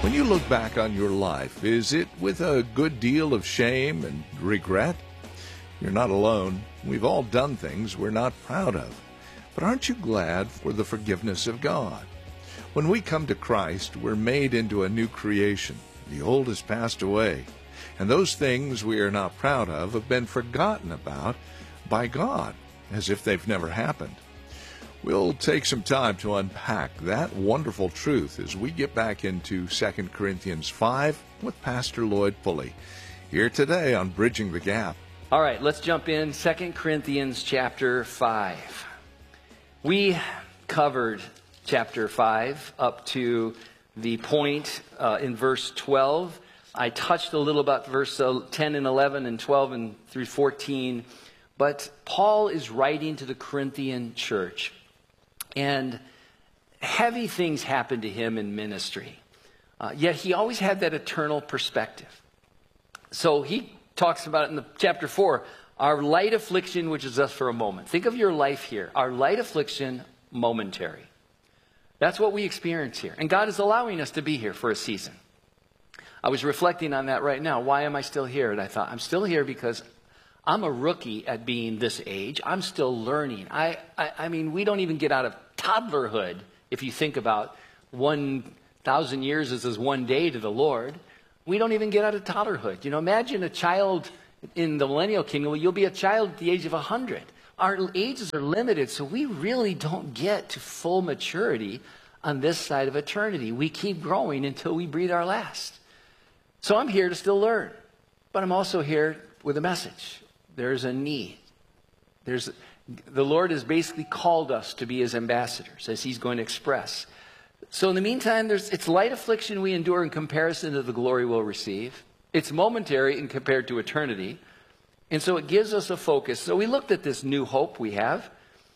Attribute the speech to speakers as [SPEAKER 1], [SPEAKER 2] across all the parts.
[SPEAKER 1] When you look back on your life, is it with a good deal of shame and regret? You're not alone. We've all done things we're not proud of. But aren't you glad for the forgiveness of God? When we come to Christ, we're made into a new creation. The old has passed away, and those things we are not proud of have been forgotten about by God, as if they've never happened. We'll take some time to unpack that wonderful truth as we get back into 2 Corinthians 5 with Pastor Lloyd Pulley, here today on Bridging the Gap.
[SPEAKER 2] All right, let's jump in. 2 Corinthians chapter 5. We covered chapter 5 up to the point in verse 12. I touched a little about verse 10 and 11 and 12 and through 14. But Paul is writing to the Corinthian church. And heavy things happened to him in ministry. Yet he always had that eternal perspective. So he talks about it in the chapter 4. Our light affliction, which is just for a moment. Think of your life here. Our light affliction, momentary. That's what we experience here. And God is allowing us to be here for a season. I was reflecting on that right now. Why am I still here? And I thought, I'm still here because I'm a rookie at being this age. I'm still learning. I mean, we don't even get out of toddlerhood if you think about 1,000 years is one day to the Lord. We don't even get out of toddlerhood. You know, imagine a child in the millennial kingdom. Well, you'll be a child at the age of 100. Our ages are limited, so we really don't get to full maturity on this side of eternity. We keep growing until we breathe our last. So I'm here to still learn, but I'm also here with a message. There's a need. The Lord has basically called us to be his ambassadors, as he's going to express. So in the meantime, it's light affliction we endure in comparison to the glory we'll receive. It's momentary in compared to eternity. And so it gives us a focus. So we looked at this new hope we have.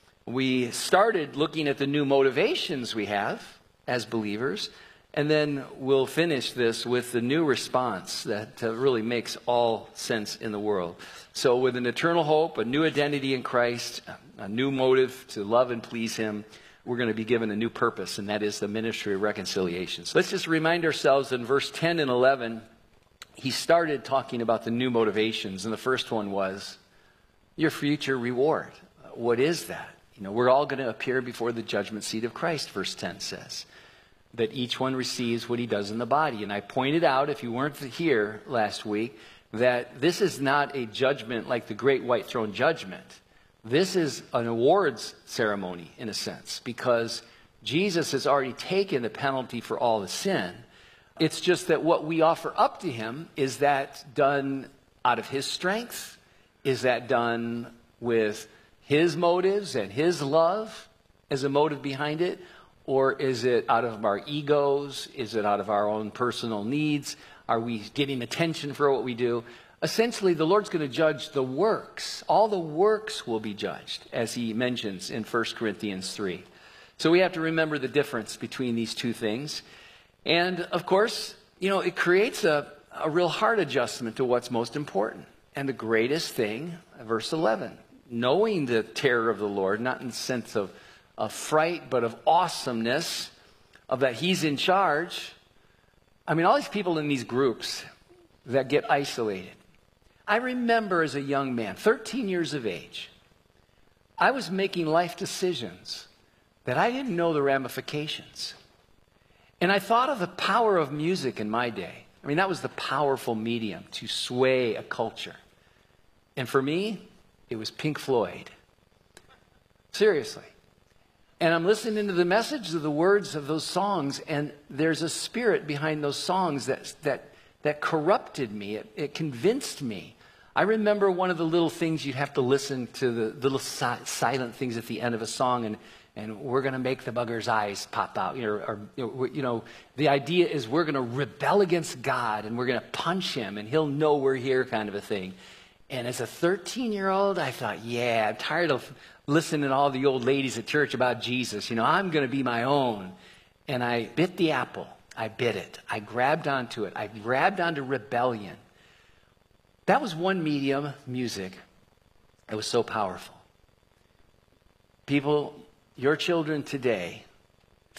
[SPEAKER 2] We started looking at the new motivations we have as believers. And then we'll finish this with the new response that really makes all sense in the world. So with an eternal hope, a new identity in Christ, a new motive to love and please him, we're going to be given a new purpose, and that is the ministry of reconciliation. So let's just remind ourselves in verse 10 and 11, he started talking about the new motivations, and the first one was your future reward. What is that? You know, we're all going to appear before the judgment seat of Christ, verse 10 says. That each one receives what he does in the body. And I pointed out, if you weren't here last week, that this is not a judgment like the Great White Throne Judgment. This is an awards ceremony, in a sense, because Jesus has already taken the penalty for all the sin. It's just that what we offer up to him, is that done out of his strength? Is that done with his motives and his love as a motive behind it? Or is it out of our egos? Is it out of our own personal needs? Are we getting attention for what we do? Essentially, the Lord's going to judge the works. All the works will be judged, as he mentions in 1 Corinthians 3. So we have to remember the difference between these two things. And, of course, you know, it creates a real heart adjustment to what's most important. And the greatest thing, verse 11, knowing the terror of the Lord, not in the sense of fright, but of awesomeness, of that he's in charge. I mean, all these people in these groups that get isolated. I remember as a young man, 13 years of age, I was making life decisions that I didn't know the ramifications. And I thought of the power of music in my day. I mean, that was the powerful medium to sway a culture. And for me, it was Pink Floyd. Seriously. And I'm listening to the message of the words of those songs, and there's a spirit behind those songs that corrupted me. It convinced me. I remember one of the little things you'd have to listen to, the little silent things at the end of a song, and we're going to make the bugger's eyes pop out. The idea is we're going to rebel against God, and we're going to punch him, and he'll know we're here, kind of a thing. And as a 13-year-old, I thought, yeah, I'm tired of listening to all the old ladies at church about Jesus. You know, I'm going to be my own. And I bit the apple. I bit it. I grabbed onto it. I grabbed onto rebellion. That was one medium, music. It was so powerful. People, your children today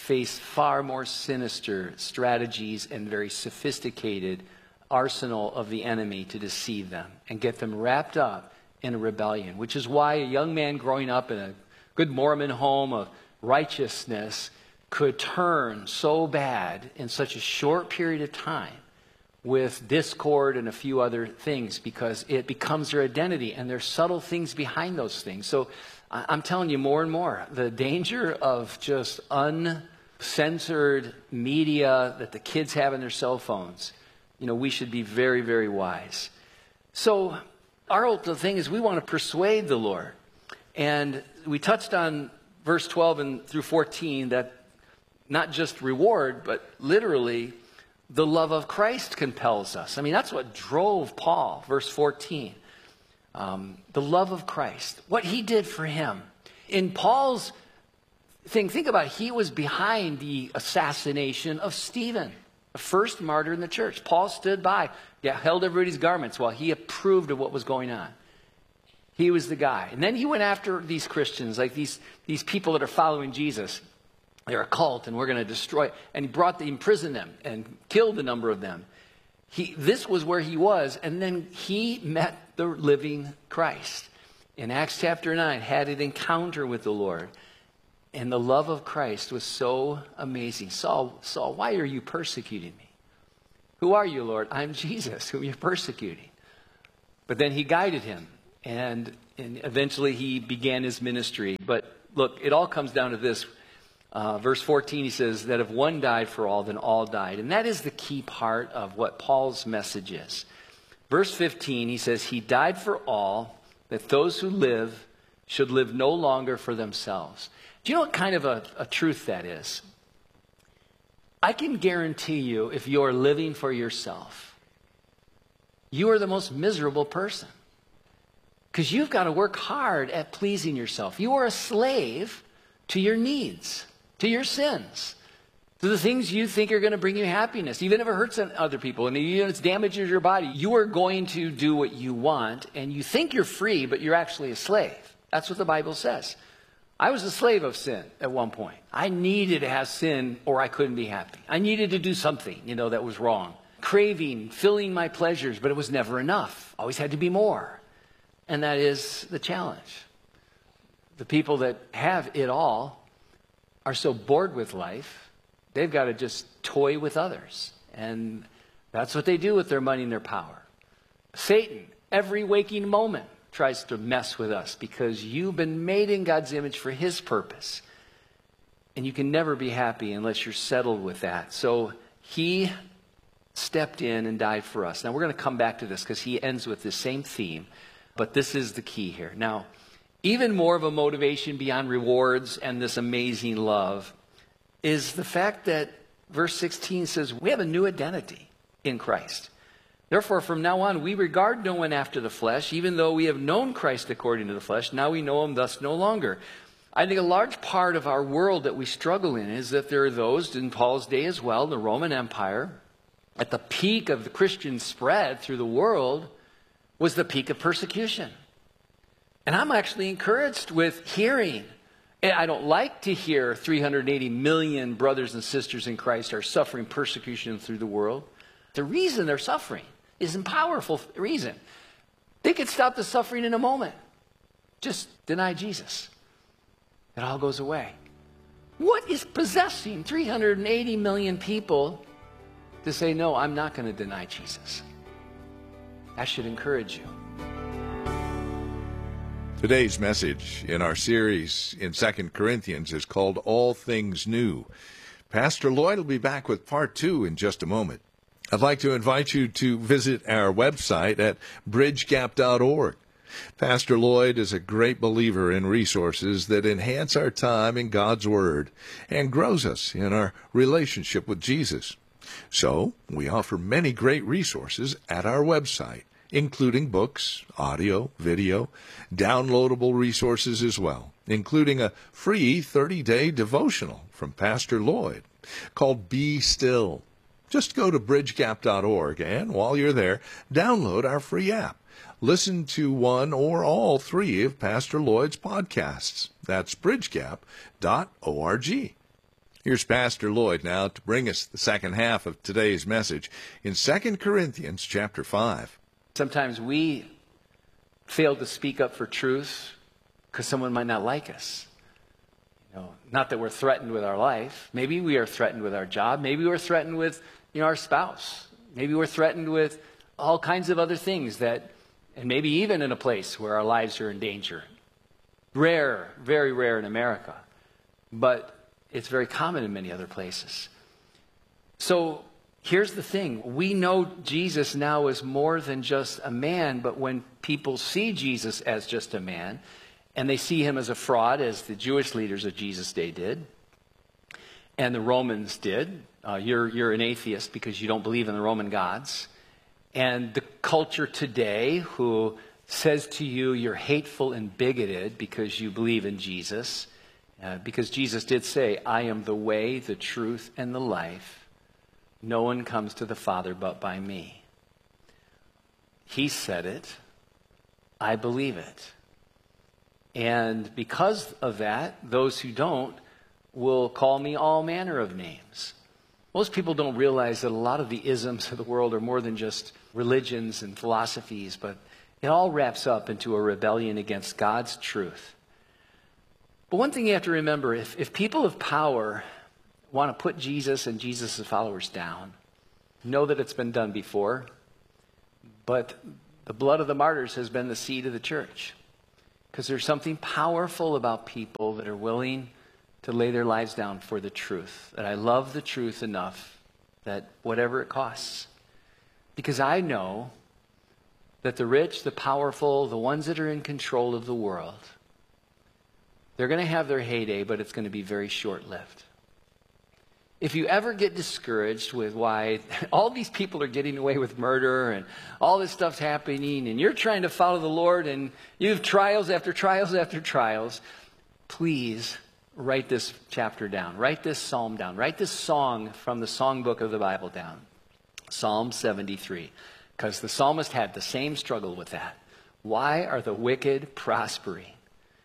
[SPEAKER 2] face far more sinister strategies and very sophisticated arsenal of the enemy to deceive them and get them wrapped up in a rebellion, which is why a young man growing up in a good Mormon home of righteousness could turn so bad in such a short period of time with discord and a few other things, because it becomes their identity, and there's subtle things behind those things. So I'm telling you more and more, the danger of just uncensored media that the kids have in their cell phones, we should be very, very wise. So our ultimate thing is we want to persuade the Lord. And we touched on verse 12 and through 14 that not just reward, but literally the love of Christ compels us. I mean, that's what drove Paul, verse 14. The love of Christ, what he did for him. In Paul's thing, think about it, he was behind the assassination of Stephen, the first martyr in the church. Paul stood by, held everybody's garments while he approved of what was going on. He was the guy. And then he went after these Christians, like these people that are following Jesus. They're a cult, and we're going to destroy. And he imprisoned them and killed a number of them. This was where he was, and then he met the living Christ. In Acts chapter 9, had an encounter with the Lord. And the love of Christ was so amazing. Saul, why are you persecuting me? Who are you, Lord? I'm Jesus, whom you're persecuting. But then he guided him, and eventually he began his ministry. But look, it all comes down to this. Verse 14, he says that if one died for all, then all died. And that is the key part of what Paul's message is. Verse 15, he says, he died for all, that those who live should live no longer for themselves. Do you know what kind of a truth that is? I can guarantee you, if you're living for yourself, you are the most miserable person. Because you've got to work hard at pleasing yourself. You are a slave to your needs, to your sins, to the things you think are going to bring you happiness, even if it hurts other people and it damages your body. You are going to do what you want, and you think you're free, but you're actually a slave. That's what the Bible says. I was a slave of sin at one point. I needed to have sin or I couldn't be happy. I needed to do something, that was wrong. Craving, filling my pleasures, but it was never enough. Always had to be more. And that is the challenge. The people that have it all are so bored with life, they've got to just toy with others. And that's what they do with their money and their power. Satan, every waking moment, tries to mess with us because you've been made in God's image for his purpose. And you can never be happy unless you're settled with that. So he stepped in and died for us. Now we're going to come back to this because he ends with the same theme. But this is the key here. Now, even more of a motivation beyond rewards and this amazing love is the fact that verse 16 says we have a new identity in Christ. Therefore, from now on, we regard no one after the flesh, even though we have known Christ according to the flesh. Now we know him thus no longer. I think a large part of our world that we struggle in is that there are those, in Paul's day as well, the Roman Empire, at the peak of the Christian spread through the world, was the peak of persecution. And I'm actually encouraged with hearing, and I don't like to hear 380 million brothers and sisters in Christ are suffering persecution through the world. The reason they're suffering is a powerful reason. They could stop the suffering in a moment. Just deny Jesus. It all goes away. What is possessing 380 million people to say, no, I'm not going to deny Jesus? That should encourage you.
[SPEAKER 1] Today's message in our series in 2 Corinthians is called All Things New. Pastor Lloyd will be back with part 2 in just a moment. I'd like to invite you to visit our website at bridgegap.org. Pastor Lloyd is a great believer in resources that enhance our time in God's Word and grows us in our relationship with Jesus. So, we offer many great resources at our website, including books, audio, video, downloadable resources as well, including a free 30-day devotional from Pastor Lloyd called Be Still. Just go to bridgegap.org and, while you're there, download our free app. Listen to one or all 3 of Pastor Lloyd's podcasts. That's bridgegap.org. Here's Pastor Lloyd now to bring us the second half of today's message in 2 Corinthians chapter 5.
[SPEAKER 2] Sometimes we fail to speak up for truth because someone might not like us. Not that we're threatened with our life. Maybe we are threatened with our job. Maybe we're threatened with our spouse. Maybe we're threatened with all kinds of other things and maybe even in a place where our lives are in danger. Rare, very rare in America. But it's very common in many other places. So here's the thing. We know Jesus now is more than just a man, but when people see Jesus as just a man, and they see him as a fraud, as the Jewish leaders of Jesus' day did, and the Romans did, you're an atheist because you don't believe in the Roman gods, and the culture today who says to you you're hateful and bigoted because you believe in Jesus, because Jesus did say, I am the way, the truth, and the life. No one comes to the Father but by me. He said it. I believe it. And because of that, those who don't will call me all manner of names. Most people don't realize that a lot of the isms of the world are more than just religions and philosophies, but it all wraps up into a rebellion against God's truth. But one thing you have to remember, if people of power want to put Jesus and Jesus' followers down, know that it's been done before, but the blood of the martyrs has been the seed of the church. Because there's something powerful about people that are willing to lay their lives down for the truth. That I love the truth enough that whatever it costs. Because I know that the rich, the powerful, the ones that are in control of the world, they're going to have their heyday, but it's going to be very short-lived. If you ever get discouraged with why all these people are getting away with murder and all this stuff's happening and you're trying to follow the Lord and you have trials after trials after trials, please write this chapter down. Write this psalm down. Write this song from the songbook of the Bible down. Psalm 73. Because the psalmist had the same struggle with that. Why are the wicked prospering?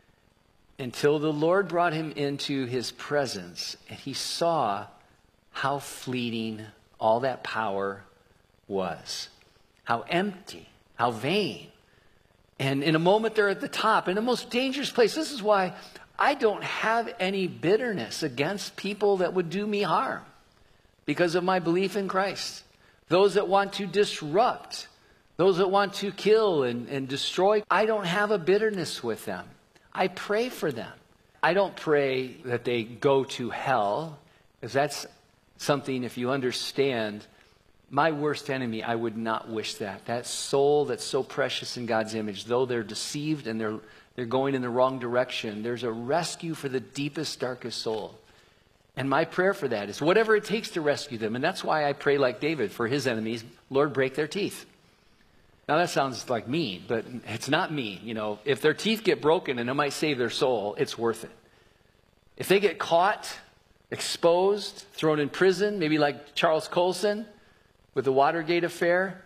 [SPEAKER 2] Until the Lord brought him into his presence and he saw how fleeting all that power was. How empty, how vain. And in a moment they're at the top, in the most dangerous place. This is why I don't have any bitterness against people that would do me harm because of my belief in Christ. Those that want to disrupt, those that want to kill and destroy, I don't have a bitterness with them. I pray for them. I don't pray that they go to hell, because that's something, if you understand, my worst enemy, I would not wish that. That soul that's so precious in God's image, though they're deceived and they're going in the wrong direction, there's a rescue for the deepest, darkest soul. And my prayer for that is whatever it takes to rescue them. And that's why I pray like David for his enemies, Lord, break their teeth. Now that sounds like mean, but it's not mean. If their teeth get broken and it might save their soul, it's worth it. If they get caught, exposed, thrown in prison, maybe like Charles Colson with the Watergate affair,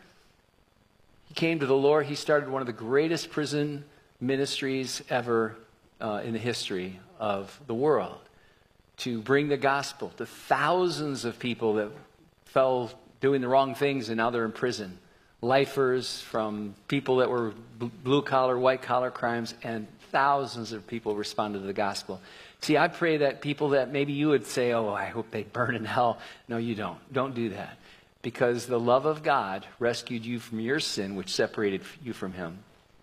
[SPEAKER 2] he came to the Lord. He started one of the greatest prison ministries ever in the history of the world to bring the gospel to thousands of people that fell doing the wrong things and now they're in prison. Lifers, from people that were blue-collar, white-collar crimes, and thousands of people responded to the gospel. See, I pray that people that maybe you would say, oh, I hope they burn in hell. No, you don't. Don't do that. Because the love of God rescued you from your sin, which separated you from him.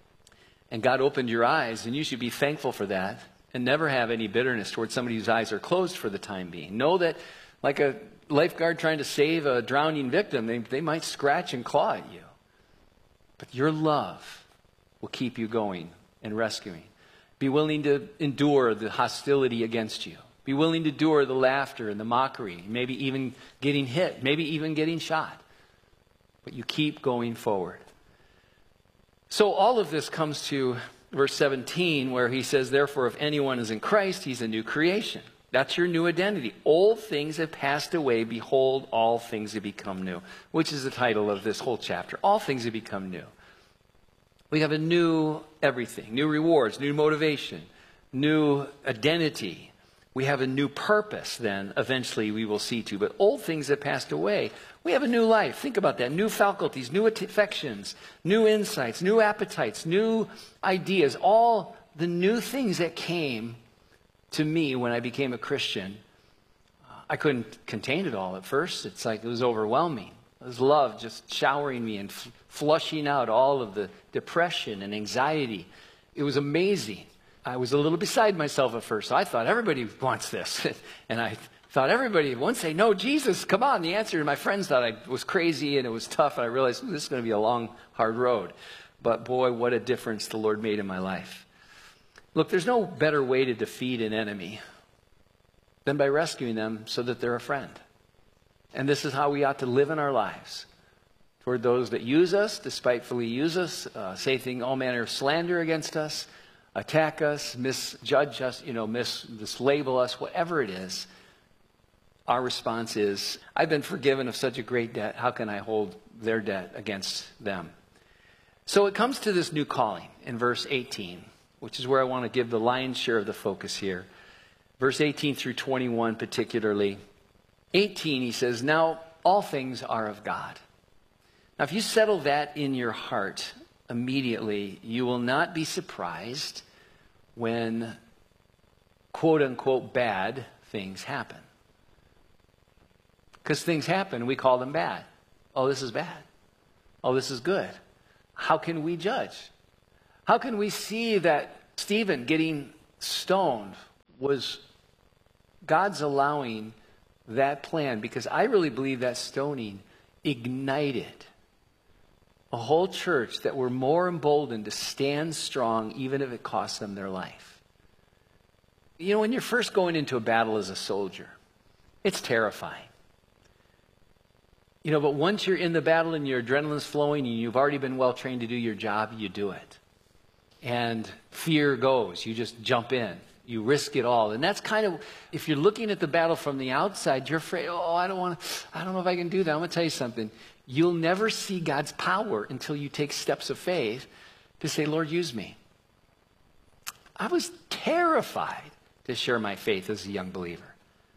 [SPEAKER 2] And God opened your eyes, and you should be thankful for that and never have any bitterness towards somebody whose eyes are closed for the time being. Know that like a lifeguard trying to save a drowning victim, they might scratch and claw at you. But your love will keep you going and rescuing. Be willing to endure the hostility against you. Be willing to endure the laughter and the mockery, maybe even getting hit, maybe even getting shot. But you keep going forward. So all of this comes to verse 17 where he says, therefore, if anyone is in Christ, he's a new creation. That's your new identity. Old things have passed away. Behold, all things have become new. Which is the title of this whole chapter. All things have become new. We have a new everything. New rewards, new motivation, new identity. We have a new purpose then, eventually we will see to. But old things have passed away. We have a new life. Think about that. New faculties, new affections, new insights, new appetites, new ideas. All the new things that came to me when I became a Christian. I couldn't contain it all at first. It's like it was overwhelming. It was love just showering me and flushing out all of the depression and anxiety. It was amazing. I was a little beside myself at first. So I thought everybody wants this. And I thought everybody would once say, no, Jesus, come on. The answer, my friends thought I was crazy and it was tough. And I realized this is going to be a long, hard road. But boy, what a difference the Lord made in my life. Look, there's no better way to defeat an enemy than by rescuing them so that they're a friend. And this is how we ought to live in our lives. Toward those that use us, despitefully use us, say all manner of slander against us, attack us, misjudge us, mislabel us, whatever it is, our response is, I've been forgiven of such a great debt. How can I hold their debt against them? So it comes to this new calling in verse 18, which is where I want to give the lion's share of the focus here. Verse 18 through 21 particularly. 18, he says, now all things are of God. Now if you settle that in your heart immediately, you will not be surprised when quote-unquote bad things happen. Because things happen, we call them bad. Oh, this is bad. Oh, this is good. How can we judge? How can we see that Stephen getting stoned was God's allowing that plan? Because I really believe that stoning ignited a whole church that were more emboldened to stand strong even if it cost them their life. You know, when you're first going into a battle as a soldier, it's terrifying. You know, but once you're in the battle and your adrenaline's flowing and you've already been well trained to do your job, you do it. And fear goes. You just jump in. You risk it all. And that's kind of, if you're looking at the battle from the outside, you're afraid, I don't know if I can do that. I'm going to tell you something. You'll never see God's power until you take steps of faith to say, Lord, use me. I was terrified to share my faith as a young believer.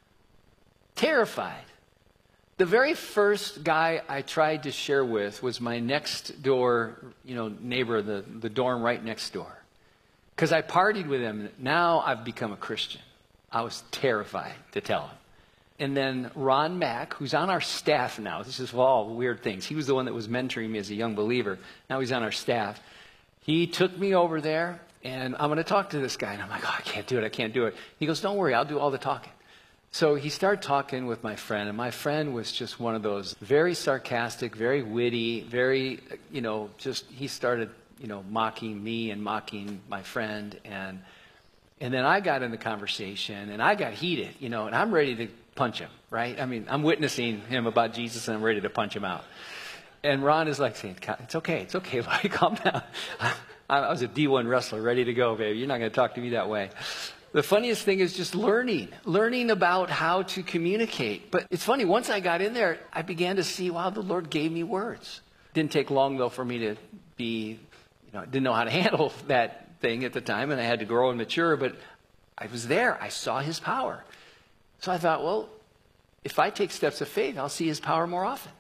[SPEAKER 2] Terrified. The very first guy I tried to share with was my next door, neighbor, the dorm right next door. Because I partied with him. Now I've become a Christian. I was terrified to tell him. And then Ron Mack, who's on our staff now. This is all weird things. He was the one that was mentoring me as a young believer. Now he's on our staff. He took me over there, and I'm going to talk to this guy. And I'm like, I can't do it. He goes, don't worry, I'll do all the talking. So he started talking with my friend, and my friend was just one of those very sarcastic, very witty, very, he started, mocking me and mocking my friend. And then I got in the conversation, and I got heated, and I'm ready to punch him, right? I mean, I'm witnessing him about Jesus, and I'm ready to punch him out. And Ron is like saying, it's okay, buddy, calm down. I was a D1 wrestler, ready to go, baby. You're not going to talk to me that way. The funniest thing is just learning about how to communicate. But it's funny, once I got in there, I began to see, wow, the Lord gave me words. Didn't take long, though, for me to be, didn't know how to handle that thing at the time, and I had to grow and mature, but I was there. I saw his power. So I thought, well, if I take steps of faith, I'll see his power more often.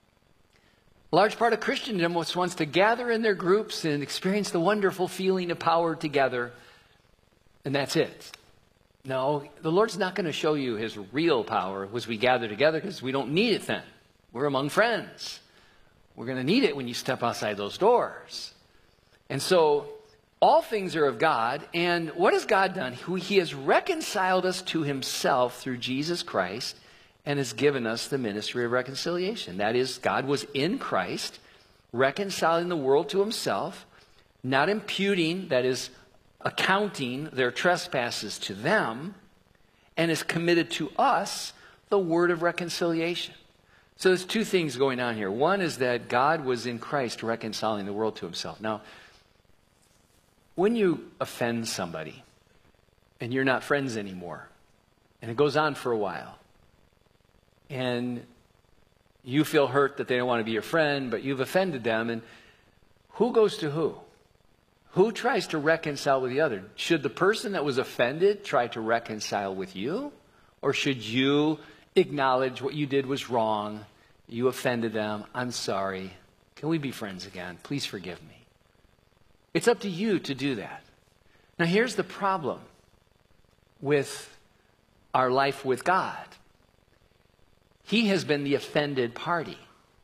[SPEAKER 2] A large part of Christendom wants to gather in their groups and experience the wonderful feeling of power together, and that's it. No, the Lord's not going to show you his real power as we gather together, because we don't need it then. We're among friends. We're going to need it when you step outside those doors. And so all things are of God, and what has God done? He has reconciled us to himself through Jesus Christ and has given us the ministry of reconciliation. That is, God was in Christ, reconciling the world to himself, not imputing, that is, accounting their trespasses to them, and has committed to us the word of reconciliation. So there's two things going on here. One is that God was in Christ reconciling the world to himself. Now, when you offend somebody and you're not friends anymore, and it goes on for a while, and you feel hurt that they don't want to be your friend, but you've offended them, and who goes to who? Who tries to reconcile with the other? Should the person that was offended try to reconcile with you? Or should you acknowledge what you did was wrong? You offended them. I'm sorry. Can we be friends again? Please forgive me. It's up to you to do that. Now here's the problem with our life with God. He has been the offended party.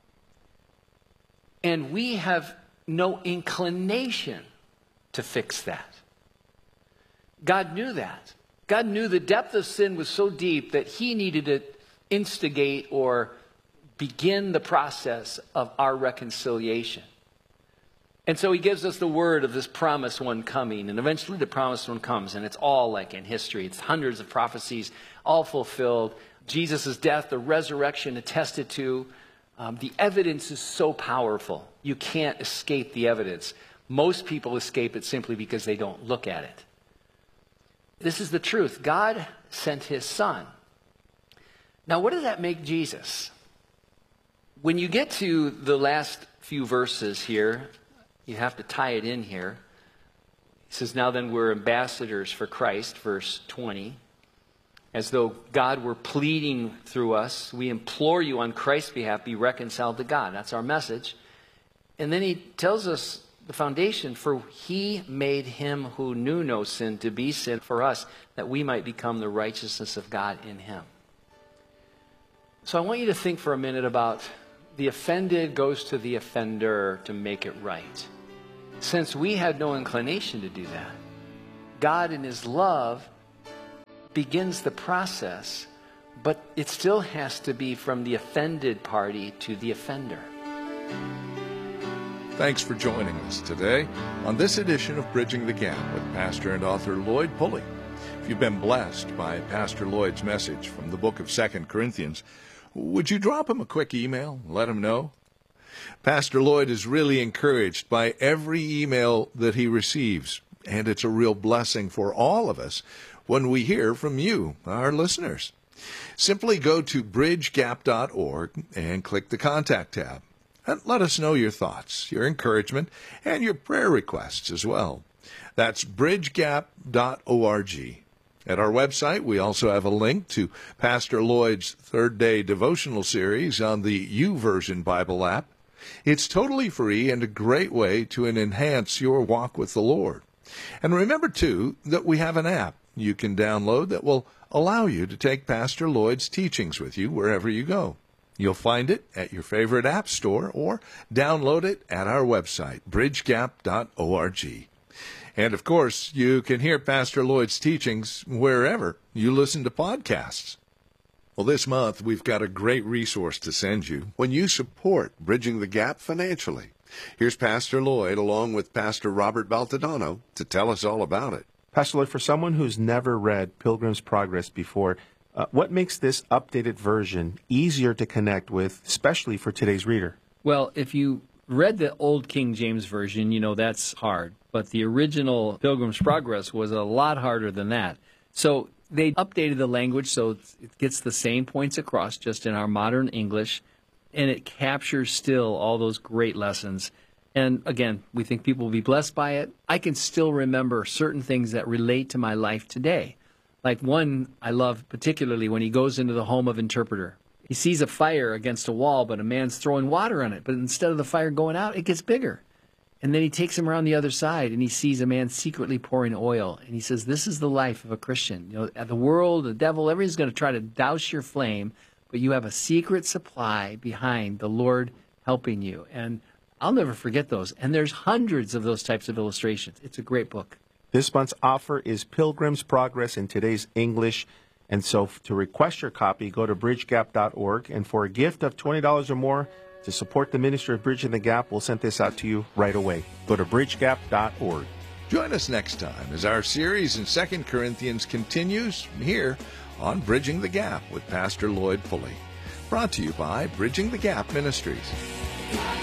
[SPEAKER 2] And we have no inclination to fix that. God knew that. God knew the depth of sin was so deep that he needed to instigate or begin the process of our reconciliation. And so he gives us the word of this promised one coming. And eventually the promised one comes. And it's all like in history. It's hundreds of prophecies, all fulfilled. Jesus' death, the resurrection attested to. The evidence is so powerful. You can't escape the evidence. Most people escape it simply because they don't look at it. This is the truth. God sent his son. Now, what does that make Jesus? When you get to the last few verses here, you have to tie it in here. He says, now then we're ambassadors for Christ, verse 20. As though God were pleading through us, we implore you on Christ's behalf, be reconciled to God. That's our message. And then he tells us the foundation, for he made him who knew no sin to be sin for us, that we might become the righteousness of God in him. So I want you to think for a minute about the offended goes to the offender to make it right. Since we had no inclination to do that, God in his love begins the process, but it still has to be from the offended party to the offender.
[SPEAKER 1] Thanks for joining us today on this edition of Bridging the Gap with pastor and author Lloyd Pulley. If you've been blessed by Pastor Lloyd's message from the book of 2 Corinthians, would you drop him a quick email and let him know? Pastor Lloyd is really encouraged by every email that he receives, and it's a real blessing for all of us when we hear from you, our listeners. Simply go to bridgegap.org and click the Contact tab. And let us know your thoughts, your encouragement, and your prayer requests as well. That's bridgegap.org. At our website, we also have a link to Pastor Lloyd's Third Day Devotional Series on the YouVersion Bible app. It's totally free and a great way to enhance your walk with the Lord. And remember, too, that we have an app you can download that will allow you to take Pastor Lloyd's teachings with you wherever you go. You'll find it at your favorite app store or download it at our website, bridgegap.org. And, of course, you can hear Pastor Lloyd's teachings wherever you listen to podcasts. Well, this month, we've got a great resource to send you when you support Bridging the Gap financially. Here's Pastor Lloyd along with Pastor Robert Baltadano to tell us all about it.
[SPEAKER 3] Pastor Lloyd, for someone who's never read Pilgrim's Progress before, what makes this updated version easier to connect with, especially for today's reader?
[SPEAKER 4] Well, if you read the old King James Version, you know that's hard. But the original Pilgrim's Progress was a lot harder than that. So they updated the language so it gets the same points across, just in our modern English, and it captures still all those great lessons. And again, we think people will be blessed by it. I can still remember certain things that relate to my life today. Like one I love particularly when he goes into the home of interpreter. He sees a fire against a wall, but a man's throwing water on it. But instead of the fire going out, it gets bigger. And then he takes him around the other side, and he sees a man secretly pouring oil. And he says, this is the life of a Christian. You know, the world, the devil, everybody's going to try to douse your flame, but you have a secret supply behind the Lord helping you. And I'll never forget those. And there's hundreds of those types of illustrations. It's a great book.
[SPEAKER 3] This month's offer is Pilgrim's Progress in today's English. And so to request your copy, go to bridgegap.org. And for a gift of $20 or more to support the ministry of Bridging the Gap, we'll send this out to you right away. Go to bridgegap.org.
[SPEAKER 1] Join us next time as our series in 2 Corinthians continues here on Bridging the Gap with Pastor Lloyd Pulley. Brought to you by Bridging the Gap Ministries.